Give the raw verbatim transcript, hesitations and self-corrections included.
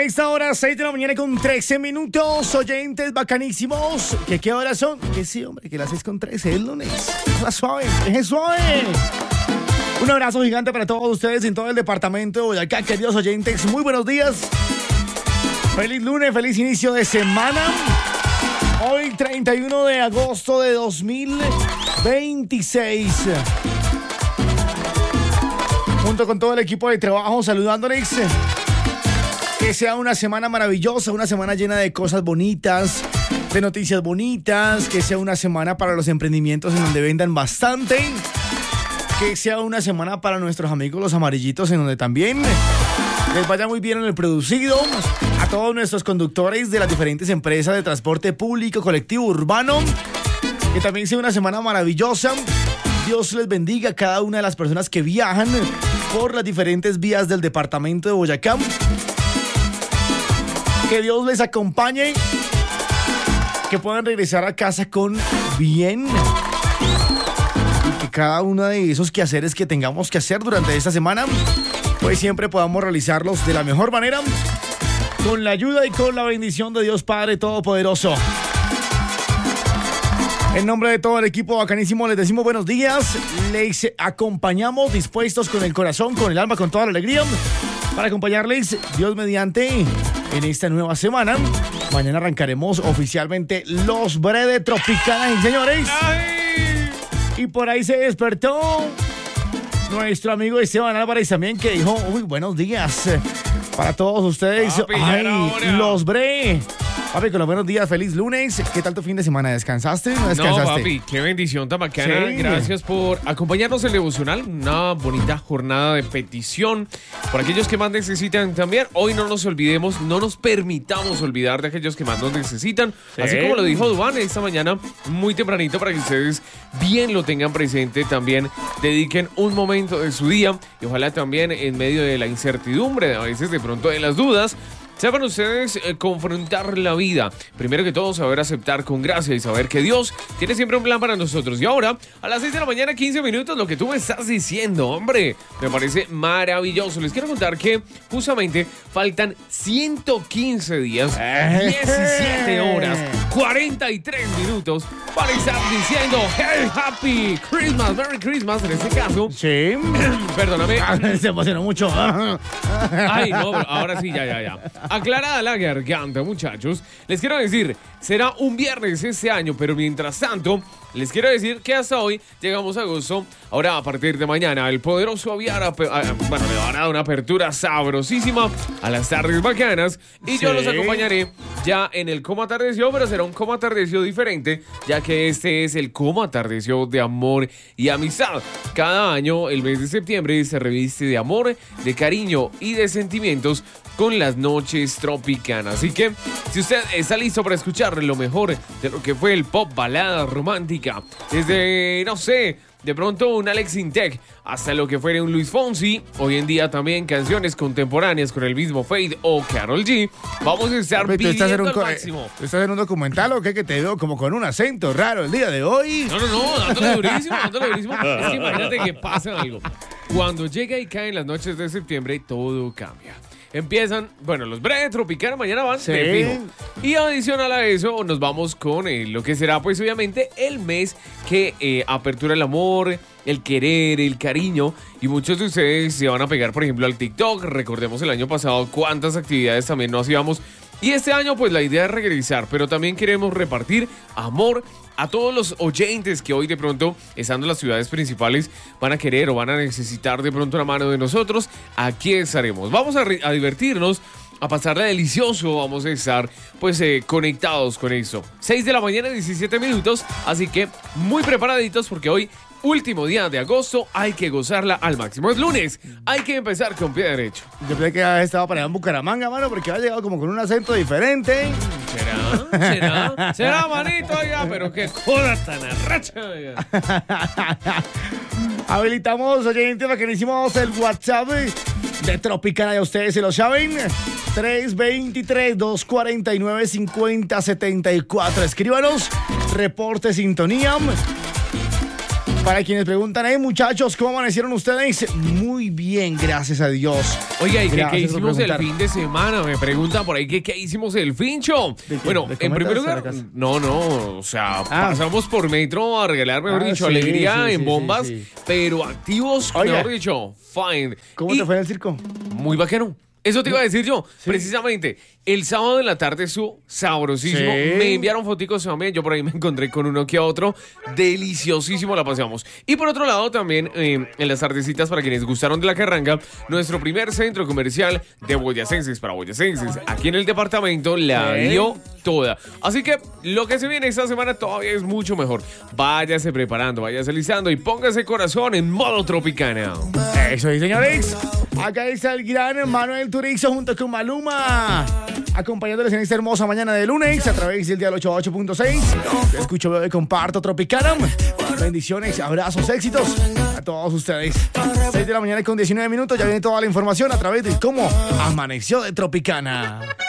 esta hora, seis de la mañana con trece minutos. Oyentes bacanísimos. ¿Qué, qué horas son? Que sí, hombre, que las seis con trece, el lunes. La suave, es suave. Un abrazo gigante para todos ustedes en todo el departamento de Boyacá, queridos oyentes. Muy buenos días. Feliz lunes, feliz inicio de semana. Hoy, treinta y uno de agosto de dos mil veintiséis. Junto con todo el equipo de trabajo, saludándoles. Que sea una semana maravillosa, una semana llena de cosas bonitas, de noticias bonitas. Que sea una semana para los emprendimientos en donde vendan bastante. Que sea una semana para nuestros amigos los amarillitos en donde también les vaya muy bien en el producido. A todos nuestros conductores de las diferentes empresas de transporte público, colectivo, urbano. Que también sea una semana maravillosa. Dios les bendiga a cada una de las personas que viajan por las diferentes vías del departamento de Boyacá. Que Dios les acompañe. Que puedan regresar a casa con bien. Y que cada uno de esos quehaceres que tengamos que hacer durante esta semana, pues siempre podamos realizarlos de la mejor manera. Con la ayuda y con la bendición de Dios Padre Todopoderoso. En nombre de todo el equipo bacanísimo les decimos buenos días. Les acompañamos dispuestos con el corazón, con el alma, con toda la alegría. Para acompañarles, Dios mediante, en esta nueva semana. Mañana arrancaremos oficialmente los Breves Tropicana, señores. ¡Ay! Y por ahí se despertó nuestro amigo Esteban Álvarez también, que dijo, uy, buenos días para todos ustedes. Papi, Ay, los Bre. Papi, con los buenos días, feliz lunes. ¿Qué tal tu fin de semana? ¿Descansaste o no descansaste? No, papi, qué bendición tan bacana. Sí. Gracias por acompañarnos en el devocional. Una bonita jornada de petición. Por aquellos que más necesitan también. Hoy no nos olvidemos, no nos permitamos olvidar de aquellos que más nos necesitan. Sí. Así como lo dijo Duan esta mañana, muy tempranito, para que ustedes bien lo tengan presente. También dediquen un momento de su día. Y ojalá también en medio de la incertidumbre, a veces de pronto de las dudas, sepan ustedes eh, confrontar la vida. Primero que todo, saber aceptar con gracia y saber que Dios tiene siempre un plan para nosotros. Y ahora, a las seis de la mañana, quince minutos, lo que tú me estás diciendo, hombre, me parece maravilloso. Les quiero contar que justamente faltan ciento quince días, diecisiete horas, cuarenta y tres minutos para estar diciendo Hey, Happy Christmas, Merry Christmas, en este caso. Sí. Perdóname. Se emocionó mucho. Ay, no, pero ahora sí, ya, ya, ya. Aclarada la garganta, muchachos, les quiero decir, será un viernes este año, pero mientras tanto, les quiero decir que hasta hoy llegamos a agosto. Ahora, a partir de mañana, el poderoso Aviara, bueno, le van a dar una apertura sabrosísima a las tardes bacanas. Y sí, yo los acompañaré ya en el Cómo Atardeció, pero será un Cómo Atardeció diferente, ya que este es el Cómo Atardeció de amor y amistad. Cada año, el mes de septiembre, se reviste de amor, de cariño y de sentimientos con las noches tropicanas. Así que, si usted está listo para escuchar lo mejor de lo que fue el pop balada romántica, desde, no sé, de pronto un Alex Intec hasta lo que fuera un Luis Fonsi, hoy en día también canciones contemporáneas con el mismo Fade o Karol G, vamos a estar Papi, viviendo al co- máximo. ¿Tú estás en un documental o qué? Que te veo como con un acento raro el día de hoy. No, no, no, dándole durísimo, dándole durísimo. Es que imagínate que pasa algo. Cuando llega y caen las noches de septiembre, todo cambia. Empiezan, bueno, los Breves Tropicana mañana van sí. de fijo. Y adicional a eso, nos vamos con eh, lo que será, pues obviamente, el mes que eh, apertura el amor, el querer, el cariño. Y muchos de ustedes se van a pegar, por ejemplo, al TikTok. Recordemos el año pasado cuántas actividades también no hacíamos. Y este año, pues la idea es regresar, pero también queremos repartir amor a todos los oyentes que hoy de pronto, estando en las ciudades principales, van a querer o van a necesitar de pronto una mano de nosotros. Aquí estaremos. Vamos a, re- a divertirnos, a pasarla delicioso. Vamos a estar pues eh, conectados con eso. seis de la mañana, diecisiete minutos. Así que muy preparaditos porque hoy, último día de agosto, hay que gozarla al máximo. Es lunes, hay que empezar con pie derecho. Yo pensé que había estado para allá en Bucaramanga, mano, porque había llegado como con un acento diferente. ¿Será? ¿Será? ¿Será, manito? Oiga, pero qué joda tan arracha. Habilitamos, oyentes, bacanísimos, el WhatsApp de Tropicana, ya ustedes se lo saben. tres dos tres, dos cuatro nueve, cinco cero siete cuatro. Escríbanos, reporte sintonía. Para quienes preguntan, hey muchachos, ¿cómo amanecieron ustedes? Muy bien, gracias a Dios. Oiga, ¿y qué, Gracias qué por hicimos el preguntar. fin de semana? Me preguntan por ahí que qué hicimos el fincho. ¿De qué? Bueno, ¿De en comer primer taza de la lugar, casa? no, no, o sea, Ah. pasamos por metro a regalar, mejor Ah, dicho, sí, alegría sí, en sí, bombas, sí, sí. pero activos, Oiga. mejor dicho, fine. ¿Cómo Y te fue en el circo? Muy bacano. Eso te iba a decir yo, precisamente. El sábado en la tarde estuvo sabrosísimo. Sí. Me enviaron foticos también. Yo por ahí me encontré con uno que otro. Deliciosísimo la paseamos. Y por otro lado también, eh, en las tardecitas, para quienes gustaron de la carranga, nuestro primer centro comercial de boyacenses para boyacenses. Aquí en el departamento la Sí. dio toda. Así que lo que se viene esta semana todavía es mucho mejor. Váyase preparando, váyase listando y póngase corazón en modo Tropicana. Eso sí, señores. Acá está el gran Manuel Turizo junto con Maluma, acompañándoles en esta hermosa mañana de lunes a través del dial ochenta y ocho punto seis. Te escucho, veo y comparto Tropicana. Bendiciones, abrazos, éxitos a todos ustedes. seis de la mañana con diecinueve minutos. Ya viene toda la información a través de cómo amaneció de Tropicana.